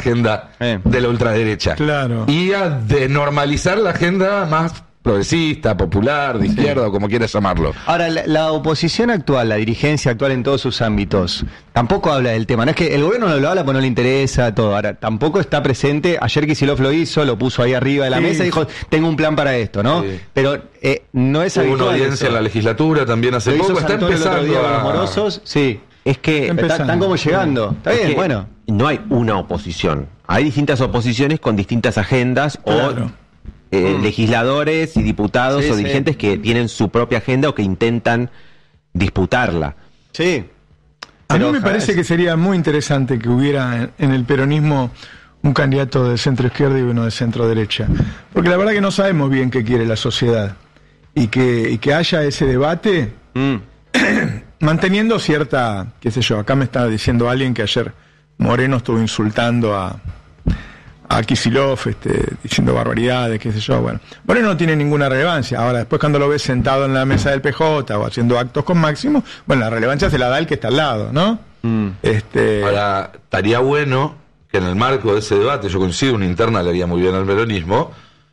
agenda de la ultraderecha. Claro. Y a desnormalizar la agenda más progresista, popular, de izquierda, o como quieras llamarlo. Ahora, la oposición actual, la dirigencia actual en todos sus ámbitos, tampoco habla del tema. No es que el gobierno no lo habla porque no le interesa todo. Ahora, tampoco está presente. Ayer Kicillof lo hizo, lo puso ahí arriba de la mesa y dijo, tengo un plan para esto, ¿no? Sí. Pero no es habitual. Hubo una audiencia en la legislatura también hace poco. Está empezando a... Los morosos, sí. Es que están como llegando. Está bien, bueno. No hay una oposición. Hay distintas oposiciones con distintas agendas o legisladores y diputados o dirigentes que tienen su propia agenda o que intentan disputarla. Sí. A mí me parece que sería muy interesante que hubiera en el peronismo un candidato de centro izquierda y uno de centro derecha. Porque la verdad que no sabemos bien qué quiere la sociedad. Y que haya ese debate manteniendo cierta, qué sé yo, acá me estaba diciendo alguien que ayer Moreno estuvo insultando a Kicillof, diciendo barbaridades, qué sé yo, bueno. Moreno no tiene ninguna relevancia. Ahora, después cuando lo ves sentado en la mesa del PJ o haciendo actos con Máximo, bueno, la relevancia se la da el que está al lado, ¿no? Ahora, estaría bueno que en el marco de ese debate, yo coincido, una interna le haría muy bien al peronismo.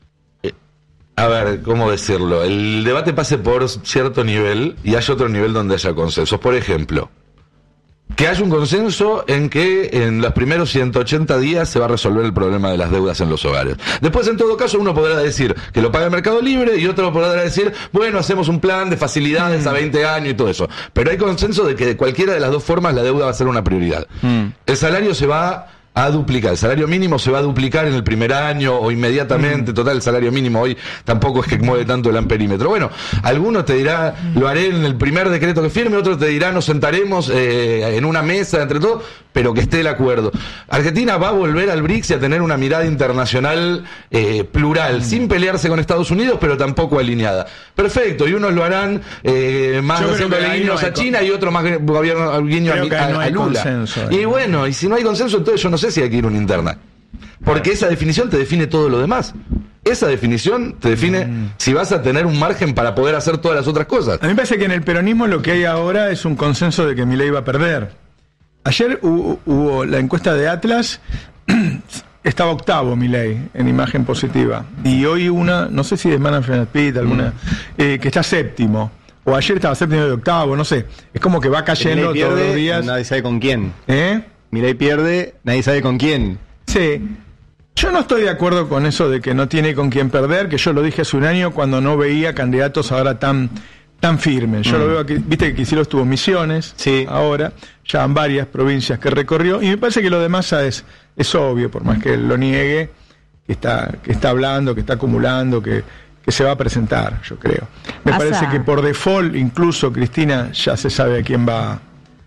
A ver, ¿cómo decirlo? El debate pase por cierto nivel y haya otro nivel donde haya consensos. Por ejemplo, que haya un consenso en que en los primeros 180 días se va a resolver el problema de las deudas en los hogares. Después, en todo caso, uno podrá decir que lo paga el Mercado Libre y otro podrá decir, bueno, hacemos un plan de facilidades a 20 años y todo eso. Pero hay consenso de que de cualquiera de las dos formas la deuda va a ser una prioridad. El salario se va a duplicar, el salario mínimo se va a duplicar en el primer año o inmediatamente. Total, el salario mínimo hoy tampoco es que mueve tanto el amperímetro. Bueno, algunos te dirá, lo haré en el primer decreto que firme, otros te dirá, nos sentaremos en una mesa entre todos, pero que esté el acuerdo. Argentina va a volver al BRICS y a tener una mirada internacional plural, sin pelearse con Estados Unidos, pero tampoco alineada. Perfecto, y unos lo harán más haciéndole guiños a China y otros más gobierno guiño a Lula. Consenso, y bueno, y si no hay consenso, entonces yo no sé si hay que ir a una interna. Porque esa definición te define todo lo demás. Esa definición te define si vas a tener un margen para poder hacer todas las otras cosas. A mí me parece que en el peronismo lo que hay ahora es un consenso de que Milei va a perder. Ayer hubo la encuesta de Atlas, estaba octavo Milei en imagen positiva. Y hoy una, no sé si de Management Speed, alguna, que está séptimo. O ayer estaba séptimo y octavo, no sé. Es como que va cayendo todos los días. Nadie sabe con quién. Milei pierde, nadie sabe con quién. Sí. Yo no estoy de acuerdo con eso de que no tiene con quién perder, que yo lo dije hace un año cuando no veía candidatos ahora tan firmes. Yo lo veo aquí, viste que Kicillof tuvo Misiones, ahora, ya en varias provincias que recorrió, y me parece que lo demás es obvio, por más que él lo niegue, que está hablando, que está acumulando, que se va a presentar, yo creo. Me parece que por default, incluso Cristina ya se sabe a quién va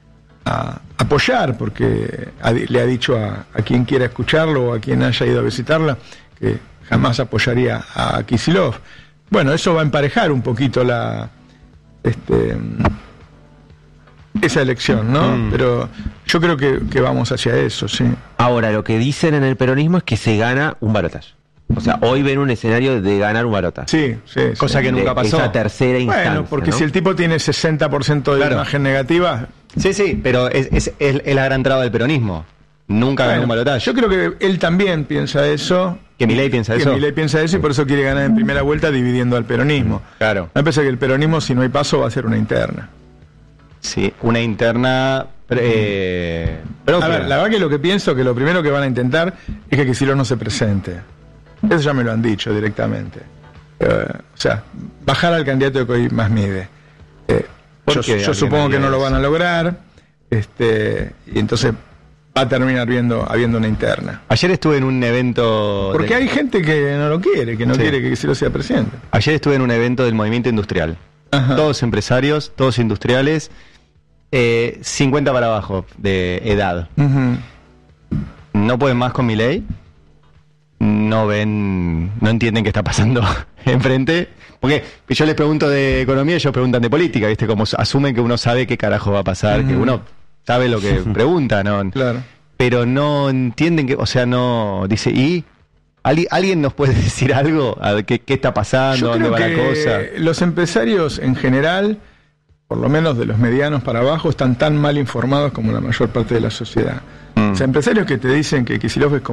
a apoyar, porque le ha dicho a quien quiera escucharlo o a quien haya ido a visitarla que jamás apoyaría a Kicillof. Bueno, eso va a emparejar un poquito esa elección, ¿no? Pero yo creo que vamos hacia eso, sí. Ahora, lo que dicen en el peronismo es que se gana un balotaje. O sea, hoy ven un escenario de ganar un balotaje. Sí. Cosa que nunca pasó. Esa tercera instancia. Bueno, porque ¿no? Si el tipo tiene 60% de imagen negativa. Sí, pero es la gran traba del peronismo. Nunca ganó un balotaje. Yo creo que él también piensa eso. ¿Que Milei piensa eso? Que Milei piensa eso y por eso quiere ganar en primera vuelta dividiendo al peronismo. Claro. Me parece que el peronismo, si no hay paso, va a ser una interna. Sí, una interna. Pero a ver, la verdad que lo que pienso que lo primero que van a intentar es que Kicillof no se presente. Eso ya me lo han dicho directamente. O sea, bajar al candidato que hoy más mide. Yo supongo que no lo van a lograr. Y entonces va a terminar habiendo una interna. Ayer estuve en un evento... Porque hay gente que no lo quiere, que no quiere que Kicillof sea presidente. Ayer estuve en un evento del movimiento industrial. Ajá. Todos empresarios, todos industriales, 50 para abajo de edad. No pueden más con Milei. No entienden qué está pasando enfrente. Porque yo les pregunto de economía y ellos preguntan de política, ¿viste? Como asumen que uno sabe qué carajo va a pasar, que uno sabe lo que pregunta, ¿no? Claro. Pero no entienden que, o sea, no, dice, ¿y? ¿Alguien nos puede decir algo? ¿Qué está pasando? ¿Dónde va la cosa? Los empresarios en general, por lo menos de los medianos para abajo, están tan mal informados como la mayor parte de la sociedad. O sea, empresarios que te dicen que Kicillof es